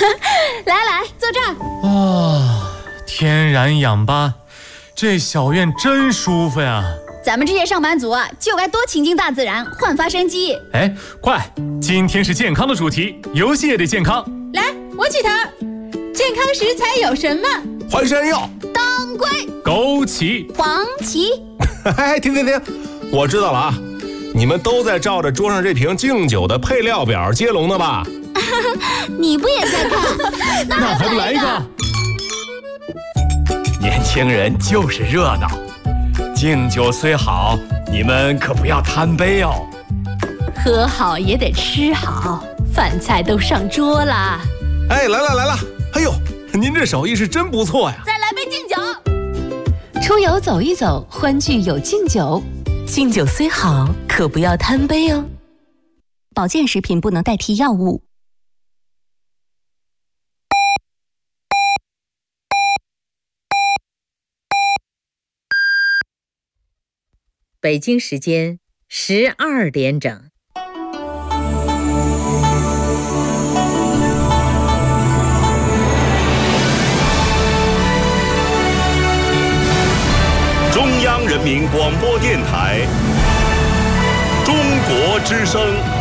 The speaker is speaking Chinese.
来，坐这儿。 天然氧吧，这小院真舒服呀。 咱们这些上班族啊，就该多亲近大自然，焕发生机。 哎，快，今天是健康的主题，游戏也得健康。 来，我起头。健康食材有什么？ 淮山药、 当归、 枸杞、 黄芪。 停，我知道了啊，你们都在照着桌上这瓶敬酒的配料表接龙呢吧？ 你不也在看？ 那还不来一个？ 年轻人就是热闹，敬酒虽好，你们可不要贪杯哦。 喝好也得吃好，饭菜都上桌啦。 哎，来了！哎呦，您这手艺是真不错呀！ 再来杯敬酒。 出游走一走，欢聚有敬酒。敬酒虽好，可不要贪杯哦。 保健食品不能代替药物。 北京时间12点整。 中央人民广播电台，中国之声。